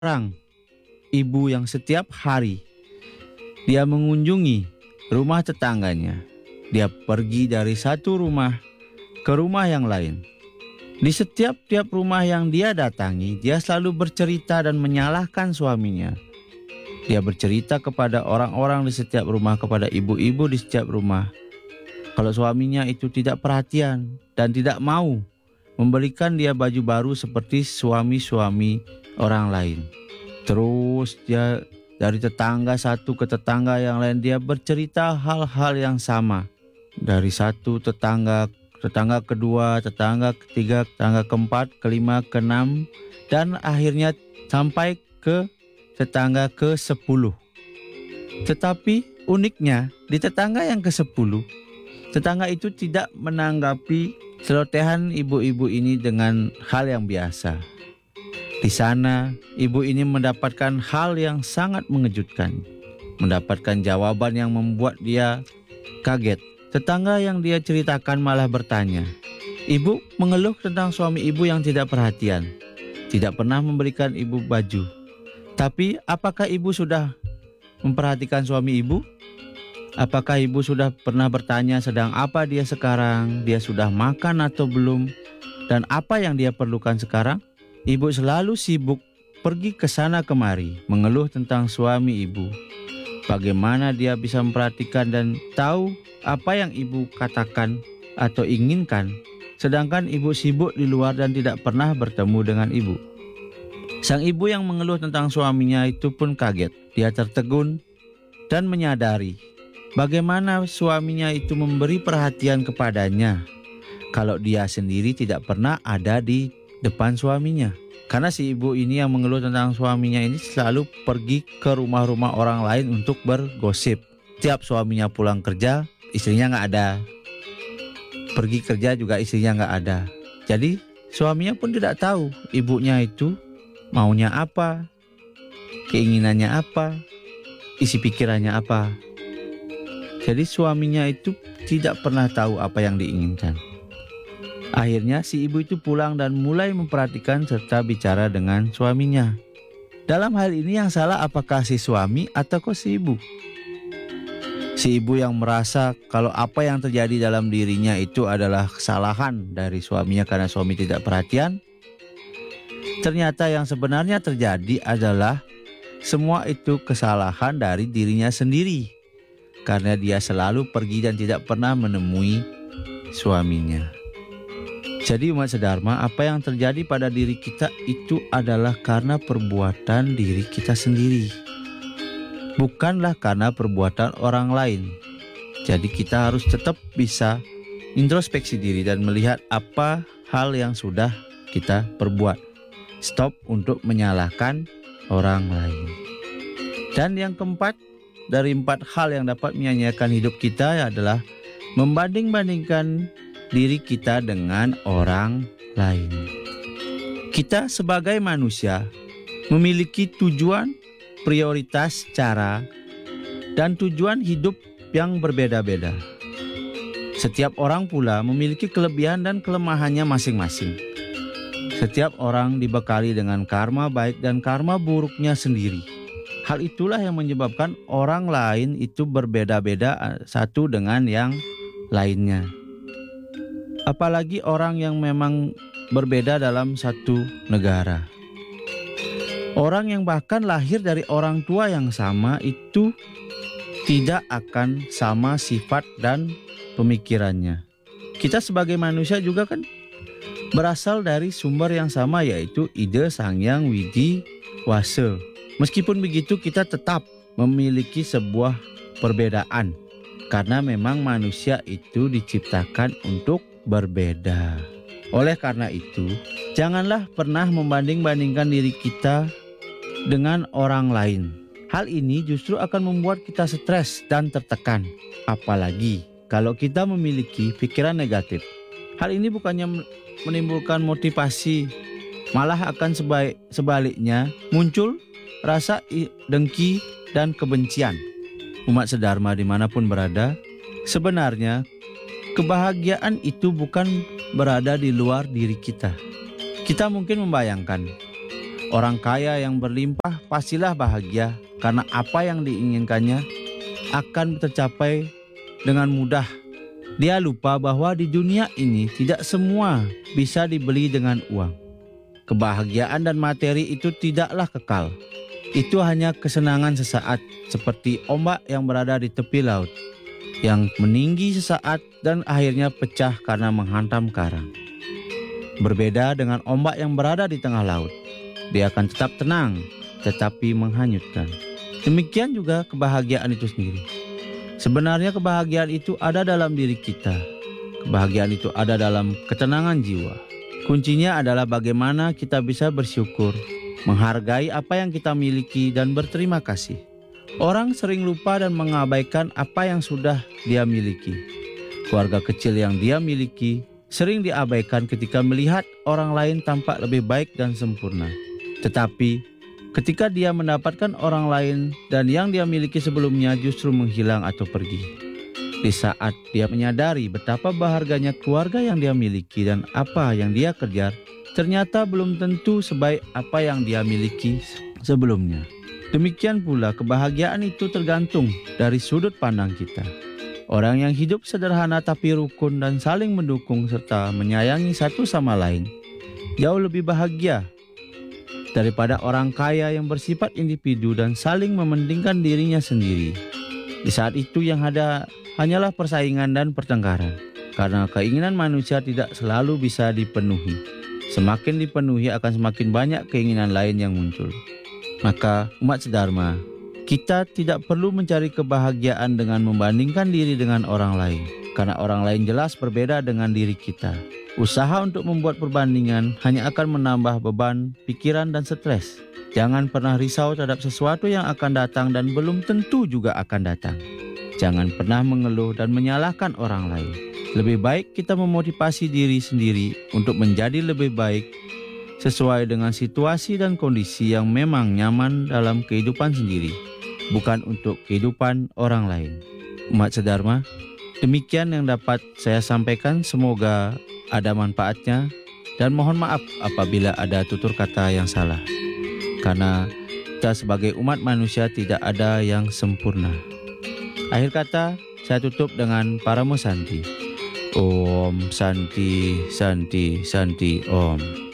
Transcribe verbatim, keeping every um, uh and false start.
Seorang ibu yang setiap hari dia mengunjungi rumah tetangganya. Dia pergi dari satu rumah ke rumah yang lain. Di setiap tiap rumah yang dia datangi, dia selalu bercerita dan menyalahkan suaminya. Dia bercerita kepada orang-orang di setiap rumah, kepada ibu-ibu di setiap rumah, kalau suaminya itu tidak perhatian dan tidak mau memberikan dia baju baru seperti suami-suami orang lain. Terus dia dari tetangga satu ke tetangga yang lain, dia bercerita hal-hal yang sama. Dari satu tetangga, tetangga kedua, tetangga ketiga, tetangga keempat, kelima, keenam, dan akhirnya sampai ke tetangga ke sepuluh. Tetapi uniknya di tetangga yang ke sepuluh, tetangga itu tidak menanggapi celotehan ibu-ibu ini dengan hal yang biasa. Di sana, ibu ini mendapatkan hal yang sangat mengejutkan. Mendapatkan jawaban yang membuat dia kaget. Tetangga yang dia ceritakan malah bertanya, ibu mengeluh tentang suami ibu yang tidak perhatian, tidak pernah memberikan ibu baju. Tapi apakah ibu sudah memperhatikan suami ibu? Apakah ibu sudah pernah bertanya sedang apa dia sekarang? Dia sudah makan atau belum? Dan apa yang dia perlukan sekarang? Ibu selalu sibuk pergi ke sana kemari, mengeluh tentang suami ibu. Bagaimana dia bisa memperhatikan dan tahu apa yang ibu katakan atau inginkan, sedangkan ibu sibuk di luar dan tidak pernah bertemu dengan ibu. Sang ibu yang mengeluh tentang suaminya itu pun kaget. Dia tertegun dan menyadari bagaimana suaminya itu memberi perhatian kepadanya kalau dia sendiri tidak pernah ada di depan suaminya. Karena si ibu ini yang mengeluh tentang suaminya ini selalu pergi ke rumah-rumah orang lain untuk bergosip. Tiap suaminya pulang kerja, istrinya nggak ada. Pergi kerja juga istrinya nggak ada. Jadi suaminya pun tidak tahu ibunya itu maunya apa, keinginannya apa, isi pikirannya apa. Jadi suaminya itu tidak pernah tahu apa yang diinginkan. Akhirnya si ibu itu pulang dan mulai memperhatikan serta bicara dengan suaminya. Dalam hal ini yang salah apakah si suami atau si ibu? Si ibu yang merasa kalau apa yang terjadi dalam dirinya itu adalah kesalahan dari suaminya karena suami tidak perhatian. Ternyata yang sebenarnya terjadi adalah semua itu kesalahan dari dirinya sendiri. Karena dia selalu pergi dan tidak pernah menemui suaminya. Jadi umat sedharma, apa yang terjadi pada diri kita itu adalah karena perbuatan diri kita sendiri. Bukanlah karena perbuatan orang lain. Jadi kita harus tetap bisa introspeksi diri dan melihat apa hal yang sudah kita perbuat. Stop untuk menyalahkan orang lain. Dan yang keempat, dari empat hal yang dapat menyanyiakan hidup kita adalah membanding-bandingkan diri kita dengan orang lain. Kita sebagai manusia memiliki tujuan, prioritas, cara, dan tujuan hidup yang berbeda-beda. Setiap orang pula memiliki kelebihan dan kelemahannya masing-masing. Setiap orang dibekali dengan karma baik dan karma buruknya sendiri. Hal itulah yang menyebabkan orang lain itu berbeda-beda satu dengan yang lainnya. Apalagi orang yang memang berbeda dalam satu negara. Orang yang bahkan lahir dari orang tua yang sama itu tidak akan sama sifat dan pemikirannya. Kita sebagai manusia juga kan berasal dari sumber yang sama, yaitu ide Sang Hyang Widi Wasa. Meskipun begitu kita tetap memiliki sebuah perbedaan. Karena memang manusia itu diciptakan untuk berbeda. Oleh karena itu, janganlah pernah membanding-bandingkan diri kita dengan orang lain. Hal ini justru akan membuat kita stres dan tertekan. Apalagi kalau kita memiliki pikiran negatif. Hal ini bukannya menimbulkan motivasi, malah akan sebaik, sebaliknya muncul rasa dengki dan kebencian. Umat sedharma dimanapun berada, sebenarnya kebahagiaan itu bukan berada di luar diri kita. Kita mungkin membayangkan Orang kaya yang berlimpah pastilah bahagia karena apa yang diinginkannya akan tercapai dengan mudah. Dia lupa bahwa di dunia ini tidak semua bisa dibeli dengan uang. Kebahagiaan dan materi itu tidaklah kekal. Itu hanya kesenangan sesaat, seperti ombak yang berada di tepi laut, yang meninggi sesaat dan akhirnya pecah karena menghantam karang. Berbeda dengan ombak yang berada di tengah laut. Dia akan tetap tenang, tetapi menghanyutkan. Demikian juga kebahagiaan itu sendiri. Sebenarnya kebahagiaan itu ada dalam diri kita. Kebahagiaan itu ada dalam ketenangan jiwa. Kuncinya adalah bagaimana kita bisa bersyukur, menghargai apa yang kita miliki dan berterima kasih. Orang sering lupa dan mengabaikan apa yang sudah dia miliki. Keluarga kecil yang dia miliki sering diabaikan ketika melihat orang lain tampak lebih baik dan sempurna. Tetapi ketika dia mendapatkan orang lain dan yang dia miliki sebelumnya justru menghilang atau pergi. Di saat dia menyadari betapa berharganya keluarga yang dia miliki dan apa yang dia kejar, ternyata belum tentu sebaik apa yang dia miliki sebelumnya. Demikian pula kebahagiaan itu tergantung dari sudut pandang kita. Orang yang hidup sederhana tapi rukun dan saling mendukung serta menyayangi satu sama lain jauh lebih bahagia daripada orang kaya yang bersifat individu dan saling mementingkan dirinya sendiri. Di saat itu yang ada hanyalah persaingan dan pertengkaran, karena keinginan manusia tidak selalu bisa dipenuhi. Semakin dipenuhi akan semakin banyak keinginan lain yang muncul. Maka umat sedharma, kita tidak perlu mencari kebahagiaan dengan membandingkan diri dengan orang lain, karena orang lain jelas berbeda dengan diri kita. Usaha untuk membuat perbandingan hanya akan menambah beban, pikiran, dan stres. Jangan pernah risau terhadap sesuatu yang akan datang dan belum tentu juga akan datang. Jangan pernah mengeluh dan menyalahkan orang lain. Lebih baik kita memotivasi diri sendiri untuk menjadi lebih baik sesuai dengan situasi dan kondisi yang memang nyaman dalam kehidupan sendiri, bukan untuk kehidupan orang lain. Umat sedharma, demikian yang dapat saya sampaikan. Semoga ada manfaatnya dan mohon maaf apabila ada tutur kata yang salah. Karena kita sebagai umat manusia tidak ada yang sempurna. Akhir kata, saya tutup dengan Paramo Santi. Om Santi, Santi, Santi, Om.